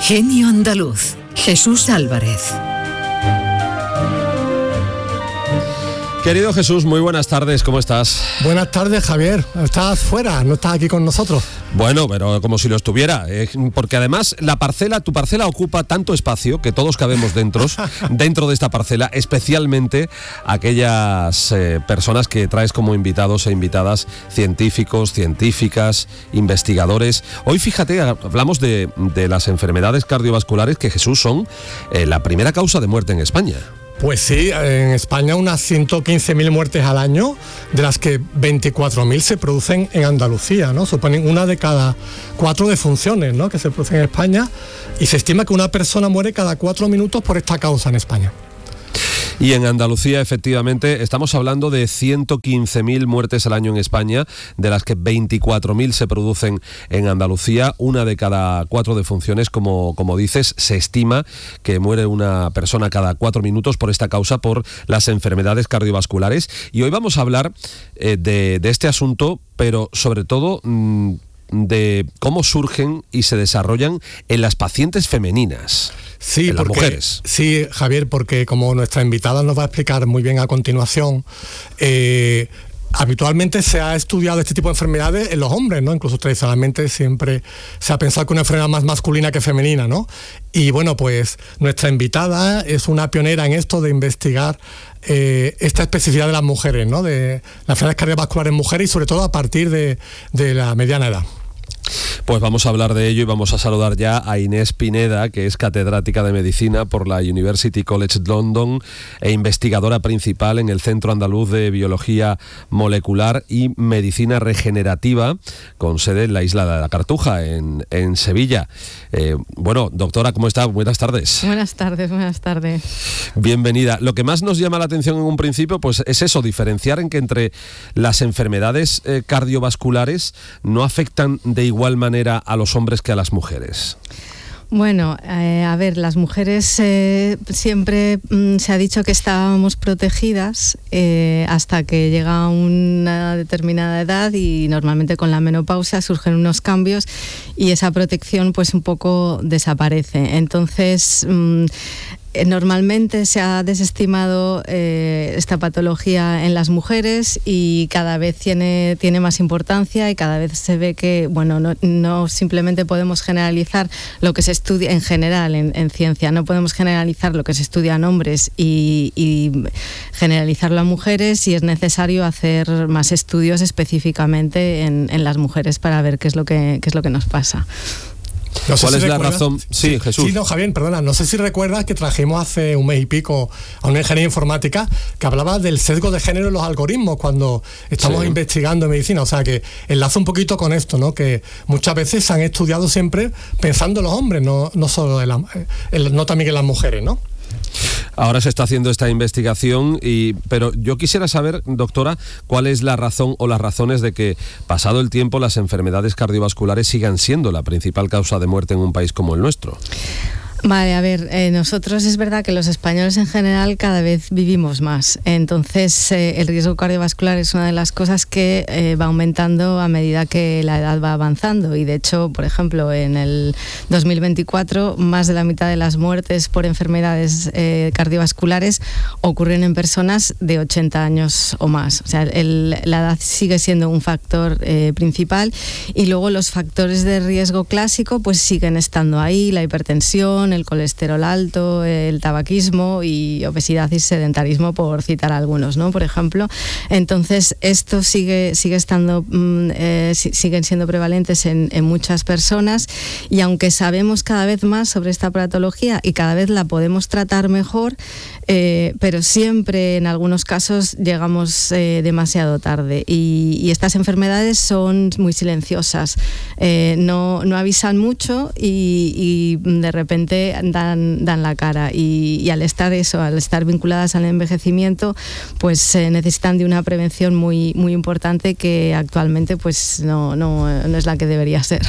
Genio Andaluz, Jesús Álvarez. Querido Jesús, muy buenas tardes, ¿cómo estás? Buenas tardes, Javier. Estás fuera, no estás aquí con nosotros. Bueno, pero como si lo estuviera, porque además tu parcela ocupa tanto espacio que todos cabemos dentro de esta parcela, especialmente aquellas personas que traes como invitados e invitadas, científicos, científicas, investigadores. Hoy, fíjate, hablamos de las enfermedades cardiovasculares que, Jesús, son la primera causa de muerte en España. Pues sí, en España unas 115.000 muertes al año, de las que 24.000 se producen en Andalucía, ¿no? Suponen una de cada 4 defunciones, ¿no?, que se producen en España, y se estima que una persona muere cada 4 minutos por esta causa en España. Y en Andalucía, efectivamente, estamos hablando de 115.000 muertes al año en España, de las que 24.000 se producen en Andalucía. Una de cada 4 defunciones, como dices, se estima que muere una persona cada 4 minutos por esta causa, por las enfermedades cardiovasculares. Y hoy vamos a hablar de este asunto, pero sobre todo de cómo surgen y se desarrollan en las pacientes femeninas. Sí, en las mujeres. Sí, Javier, porque como nuestra invitada nos va a explicar muy bien a continuación, habitualmente se ha estudiado este tipo de enfermedades en los hombres, ¿no? Incluso tradicionalmente siempre se ha pensado que una enfermedad más masculina que femenina, ¿no? Y bueno, pues nuestra invitada es una pionera en esto de investigar esta especificidad de las mujeres, ¿no? De las enfermedades cardiovasculares en mujeres, y sobre todo a partir de la mediana edad. Pues vamos a hablar de ello y vamos a saludar ya a Inés Pineda, que es catedrática de Medicina por la University College London e investigadora principal en el Centro Andaluz de Biología Molecular y Medicina Regenerativa, con sede en la isla de la Cartuja, en Sevilla. Bueno, doctora, ¿cómo está? Buenas tardes. Buenas tardes. Bienvenida. Lo que más nos llama la atención en un principio, pues es eso, diferenciar en que entre las enfermedades cardiovasculares no afectan de igual manera a los hombres que a las mujeres. Bueno, a ver, las mujeres siempre se ha dicho que estábamos protegidas hasta que llega una determinada edad, y normalmente con la menopausia surgen unos cambios y esa protección pues un poco desaparece. Entonces, normalmente se ha desestimado esta patología en las mujeres y cada vez tiene más importancia, y cada vez se ve que, bueno, no simplemente podemos generalizar lo que se estudia en general en ciencia, no podemos generalizar lo que se estudia en hombres y generalizarlo a mujeres, y es necesario hacer más estudios específicamente en las mujeres para ver qué es lo que nos pasa. No sé ¿Cuál si es la razón? Sí, Jesús. Sí, no, Javier, perdona, no sé si recuerdas que trajimos hace un mes y pico a una ingeniera informática que hablaba del sesgo de género en los algoritmos cuando estamos investigando en medicina. O sea, que enlaza un poquito con esto, ¿no? Que muchas veces se han estudiado siempre pensando en los hombres, no solo no también en las mujeres, ¿no? Ahora se está haciendo esta investigación, pero yo quisiera saber, doctora, cuál es la razón o las razones de que, pasado el tiempo, las enfermedades cardiovasculares sigan siendo la principal causa de muerte en un país como el nuestro. Vale, a ver, nosotros es verdad que los españoles en general cada vez vivimos más, entonces el riesgo cardiovascular es una de las cosas que va aumentando a medida que la edad va avanzando, y de hecho, por ejemplo, en el 2024 más de la mitad de las muertes por enfermedades cardiovasculares ocurren en personas de 80 años o más. O sea, la edad sigue siendo un factor principal, y luego los factores de riesgo clásico pues siguen estando ahí: la hipertensión, el colesterol alto, el tabaquismo y obesidad y sedentarismo, por citar algunos, ¿no? Por ejemplo. Entonces, esto sigue estando, siguen siendo prevalentes en muchas personas, y aunque sabemos cada vez más sobre esta patología y cada vez la podemos tratar mejor, pero siempre en algunos casos llegamos demasiado tarde, y estas enfermedades son muy silenciosas, no avisan mucho y de repente dan la cara, y al estar vinculadas al envejecimiento, pues necesitan de una prevención muy importante, que actualmente pues no es la que debería ser.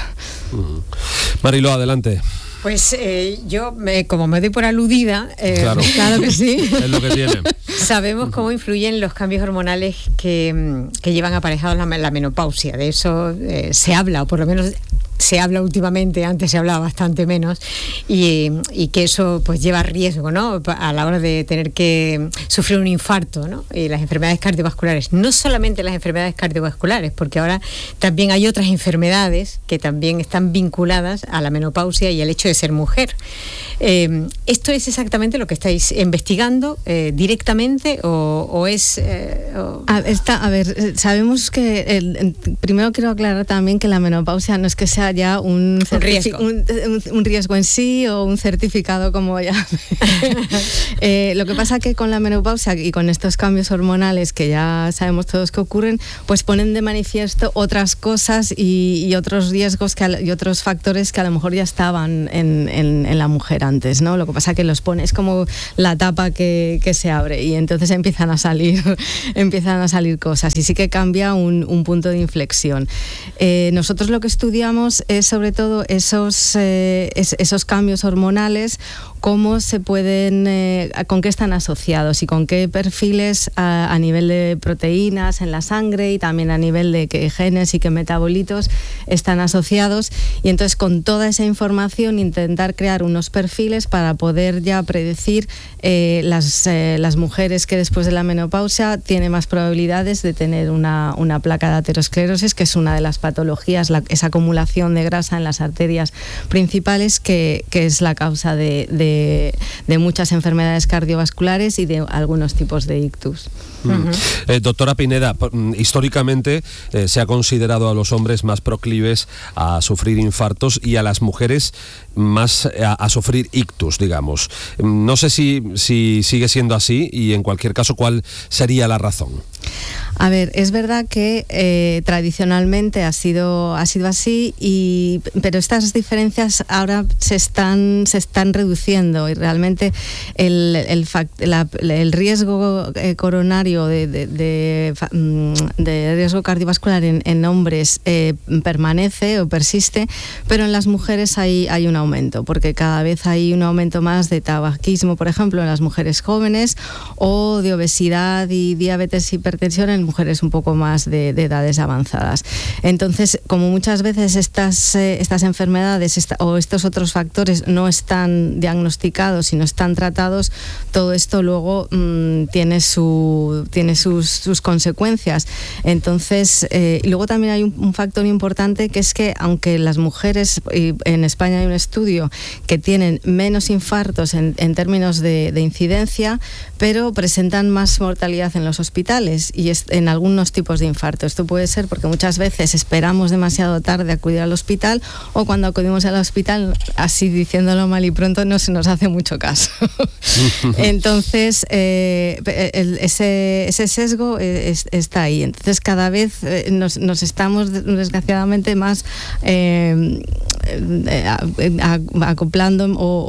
Mariló, adelante. Pues yo, como me doy por aludida, claro que sí. Es lo que tiene. Sabemos cómo influyen los cambios hormonales que llevan aparejados la menopausia. De eso se habla, o por lo menos se habla últimamente, antes se hablaba bastante menos, y que eso pues lleva riesgo, ¿no?, a la hora de tener que sufrir un infarto, ¿no?, y las enfermedades cardiovasculares. No solamente las enfermedades cardiovasculares, porque ahora también hay otras enfermedades que también están vinculadas a la menopausia y al hecho de ser mujer. ¿Esto es exactamente lo que estáis investigando directamente o es...? A ver, sabemos que... primero quiero aclarar también que la menopausia no es que sea ya un riesgo en sí o un certificado como ya. Lo que pasa que con la menopausia y con estos cambios hormonales que ya sabemos todos que ocurren, pues ponen de manifiesto otras cosas y otros riesgos y otros factores que a lo mejor ya estaban en la mujer antes, ¿no? Lo que pasa que los pone, es como la tapa que se abre y entonces empiezan a salir cosas y sí que cambia un punto de inflexión. Nosotros lo que estudiamos es sobre todo esos cambios hormonales, cómo se pueden, con qué están asociados y con qué perfiles a nivel de proteínas en la sangre y también a nivel de qué genes y qué metabolitos están asociados, y entonces con toda esa información intentar crear unos perfiles para poder ya predecir las mujeres que después de la menopausia tienen más probabilidades de tener una placa de aterosclerosis, que es una de las patologías, esa acumulación de grasa en las arterias principales que es la causa de muchas enfermedades cardiovasculares y de algunos tipos de ictus. Doctora Pineda, históricamente se ha considerado a los hombres más proclives a sufrir infartos y a las mujeres más a sufrir ictus, digamos. No sé si sigue siendo así y en cualquier caso, ¿cuál sería la razón? A ver, es verdad que tradicionalmente ha sido así, pero estas diferencias ahora se están reduciendo y realmente el riesgo coronario de riesgo cardiovascular en hombres permanece o persiste, pero en las mujeres hay un aumento, porque cada vez hay un aumento más de tabaquismo, por ejemplo, en las mujeres jóvenes, o de obesidad y diabetes y hipertensión en mujeres un poco más de edades avanzadas. Entonces, como muchas veces estas enfermedades o estos otros factores no están diagnosticados y no están tratados, todo esto luego tiene sus consecuencias. Entonces, y luego también hay un factor importante, que es que aunque las mujeres, en España hay un estudio que tienen menos infartos en términos de incidencia, pero presentan más mortalidad en los hospitales y en algunos tipos de infarto. Esto puede ser porque muchas veces esperamos demasiado tarde acudir al hospital, o cuando acudimos al hospital, así diciéndolo mal y pronto, no se nos hace mucho caso. Entonces, ese sesgo está ahí. Entonces, cada vez nos estamos desgraciadamente más acoplando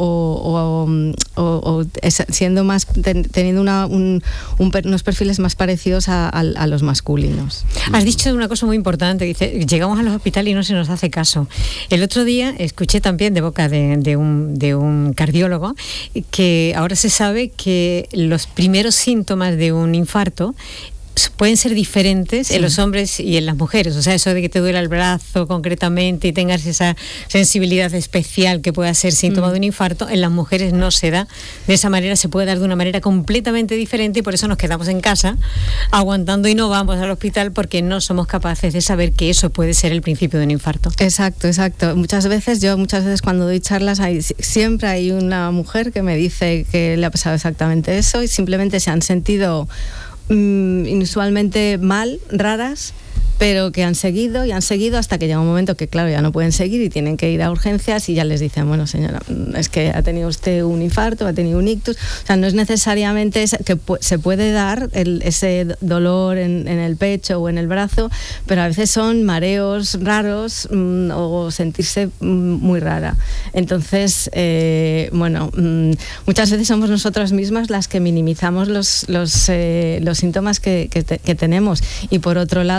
o siendo más, teniendo unos perfiles más parecidos a los masculinos. Has dicho una cosa muy importante, dice, llegamos a los hospitales y no se nos hace caso. El otro día escuché también de boca de un cardiólogo que ahora se sabe que los primeros síntomas de un infarto pueden ser diferentes en los hombres y en las mujeres. O sea, eso de que te duela el brazo concretamente y tengas esa sensibilidad especial que pueda ser síntoma de un infarto, en las mujeres no se da de esa manera, se puede dar de una manera completamente diferente, y por eso nos quedamos en casa aguantando y no vamos al hospital, porque no somos capaces de saber que eso puede ser el principio de un infarto. Exacto. Muchas veces cuando doy charlas siempre hay una mujer que me dice que le ha pasado exactamente eso y simplemente se han sentido inusualmente mal, raras, pero que han seguido hasta que llega un momento que, claro, ya no pueden seguir y tienen que ir a urgencias, y ya les dicen, bueno, señora, es que ha tenido usted un infarto, ha tenido un ictus. O sea, no es necesariamente que se puede dar ese dolor en el pecho o en el brazo, pero a veces son mareos raros o sentirse muy rara. Entonces, muchas veces somos nosotras mismas las que minimizamos los síntomas que tenemos, y por otro lado también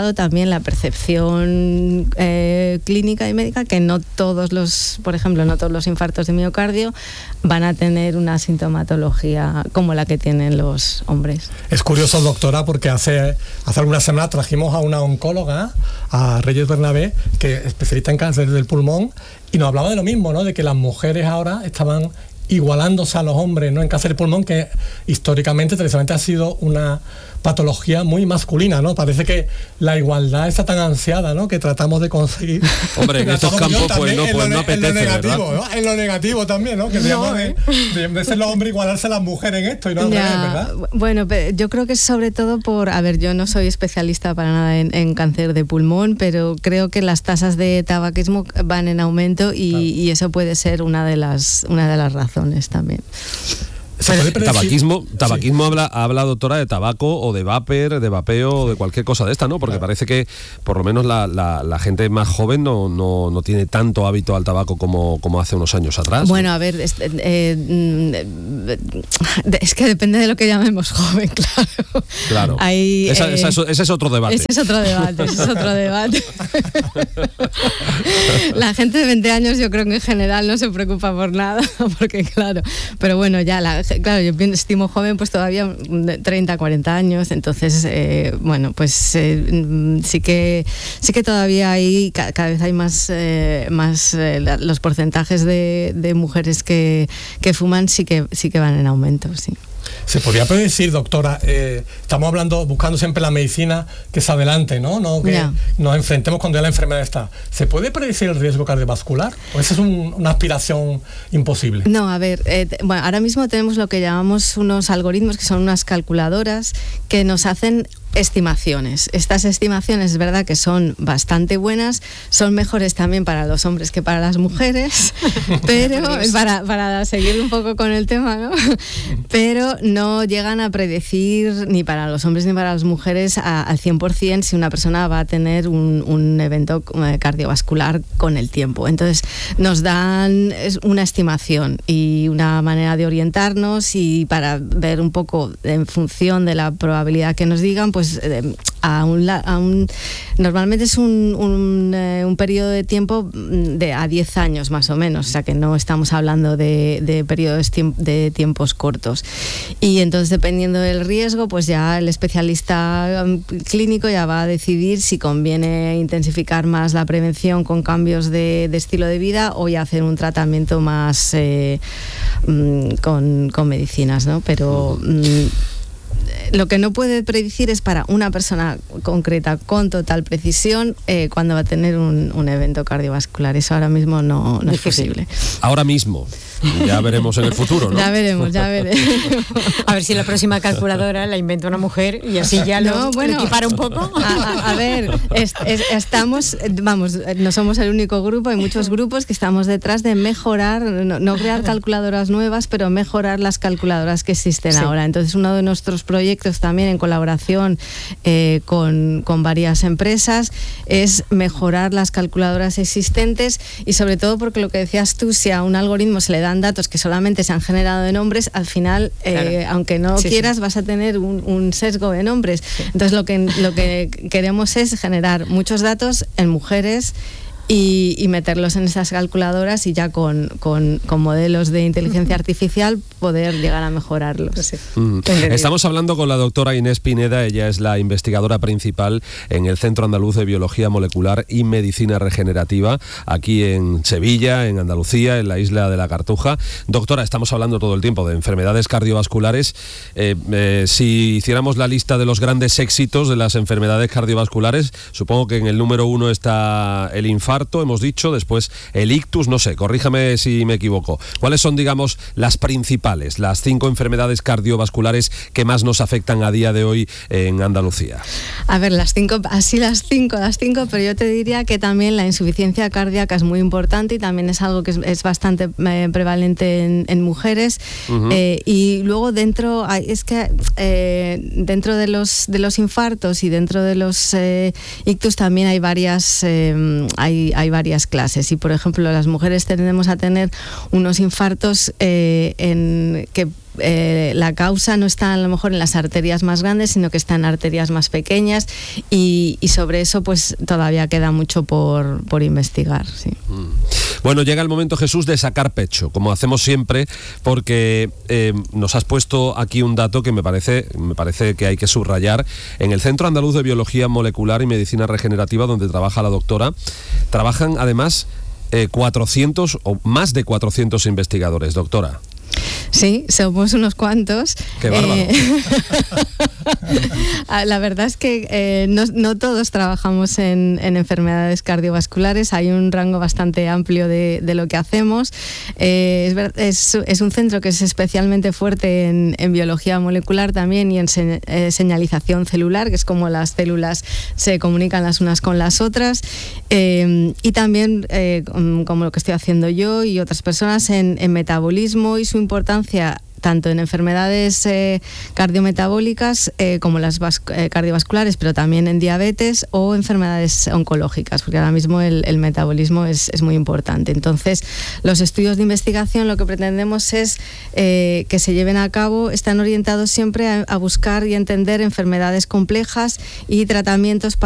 también la percepción clínica y médica, que no todos los, por ejemplo, no todos los infartos de miocardio van a tener una sintomatología como la que tienen los hombres. Es curioso, doctora, porque hace algunas semanas trajimos a una oncóloga, a Reyes Bernabé, que es especialista en cáncer del pulmón, y nos hablaba de lo mismo, ¿no? De que las mujeres ahora estaban igualándose a los hombres, ¿no? En cáncer de pulmón, que históricamente, tradicionalmente, ha sido una patología muy masculina, ¿no? Parece que la igualdad está tan ansiada, ¿no? Que tratamos de conseguir. Hombre, en estos campos pues no apetece, en lo negativo, ¿verdad? ¿no? En lo negativo también, ¿no? Que de ser los hombres igualarse a las mujeres en esto y no al revés, ¿verdad? Bueno, yo creo que es sobre todo por, a ver, yo no soy especialista para nada en cáncer de pulmón, pero creo que las tasas de tabaquismo van en aumento y eso puede ser una de las razones también. Tabaquismo Sí. habla, doctora, de tabaco o de vapor, de vapeo o de cualquier cosa de esta, ¿no? Porque parece que por lo menos la gente más joven no tiene tanto hábito al tabaco como hace unos años atrás. Bueno, a ver, es que depende de lo que llamemos joven, claro. Claro. Ese es otro debate. Ese es otro debate. La gente de 20 años yo creo que en general no se preocupa por nada, porque claro, pero bueno, ya claro, yo estimo joven pues todavía de 30, 40 años, entonces bueno, pues sí que todavía hay, cada vez hay más los porcentajes de mujeres que fuman sí que van en aumento, sí. Se podría predecir, doctora, estamos buscando siempre la medicina que se adelante, ¿no? Que nos enfrentemos cuando ya la enfermedad está. ¿Se puede predecir el riesgo cardiovascular? ¿O esa es una aspiración imposible? No, a ver, bueno, ahora mismo tenemos lo que llamamos unos algoritmos, que son unas calculadoras que nos hacen estimaciones. Estas estimaciones es verdad que son bastante buenas, son mejores también para los hombres que para las mujeres, pero para seguir un poco con el tema, ¿no? Pero no llegan a predecir ni para los hombres ni para las mujeres al 100% si una persona va a tener un evento cardiovascular con el tiempo. Entonces nos dan una estimación y una manera de orientarnos, y para ver un poco en función de la probabilidad que nos digan, pues normalmente es un periodo de tiempo a 10 años más o menos, o sea que no estamos hablando de periodos de tiempos cortos. Y entonces, dependiendo del riesgo, pues ya el especialista clínico ya va a decidir si conviene intensificar más la prevención con cambios de estilo de vida o ya hacer un tratamiento más con medicinas, ¿no? Pero lo que no puede predecir es para una persona concreta con total precisión cuándo va a tener un evento cardiovascular. Eso ahora mismo no es posible. Ahora mismo. Ya veremos en el futuro, ¿no? Ya veremos. A ver si la próxima calculadora la inventa una mujer y así ya lo equipara un poco. A ver, no somos el único grupo, hay muchos grupos que estamos detrás de mejorar, no crear calculadoras nuevas, pero mejorar las calculadoras que existen ahora. Entonces, uno de nuestros proyectos también, en colaboración con varias empresas, es mejorar las calculadoras existentes, y sobre todo porque lo que decías tú, si a un algoritmo se le dan datos que solamente se han generado en hombres, al final, aunque no quieras, vas a tener un sesgo en hombres. Entonces lo que queremos es generar muchos datos en mujeres y meterlos en esas calculadoras, y ya con modelos de inteligencia artificial poder llegar a mejorarlos. Estamos hablando con la doctora Inés Pineda. Ella es la investigadora principal en el Centro Andaluz de Biología Molecular y Medicina Regenerativa, aquí en Sevilla, en Andalucía, en la isla de la Cartuja. Doctora, estamos hablando todo el tiempo de enfermedades cardiovasculares. Si hiciéramos la lista de los grandes éxitos de las enfermedades cardiovasculares, supongo que en el número 1 está el infarto, hemos dicho, después el ictus, no sé, corríjame si me equivoco. ¿Cuáles son, digamos, las principales, las 5 enfermedades cardiovasculares que más nos afectan a día de hoy en Andalucía? A ver, las cinco, pero yo te diría que también la insuficiencia cardíaca es muy importante, y también es algo que es bastante prevalente en mujeres. Y luego dentro de los infartos y dentro de los ictus también hay varias clases, y por ejemplo las mujeres tendemos a tener unos infartos que la causa no está a lo mejor en las arterias más grandes, sino que está en arterias más pequeñas, y sobre eso pues todavía queda mucho por investigar. Sí. Bueno, llega el momento, Jesús, de sacar pecho, como hacemos siempre, porque nos has puesto aquí un dato que me parece que hay que subrayar. En el Centro Andaluz de Biología Molecular y Medicina Regenerativa, donde trabaja la doctora, trabajan además 400 o más de 400 investigadores, doctora. Sí, somos unos cuantos. ¡Qué bárbaro! La verdad es que no todos trabajamos en enfermedades cardiovasculares. Hay un rango bastante amplio de lo que hacemos. Es un centro que es especialmente fuerte en biología molecular también, y en señalización celular, que es como las células se comunican las unas con las otras. Y también, como lo que estoy haciendo yo y otras personas, en metabolismo y su importancia tanto en enfermedades cardiometabólicas como las cardiovasculares, pero también en diabetes o enfermedades oncológicas, porque ahora mismo el metabolismo es muy importante. Entonces, los estudios de investigación, lo que pretendemos es que se lleven a cabo, están orientados siempre a buscar y entender enfermedades complejas y tratamientos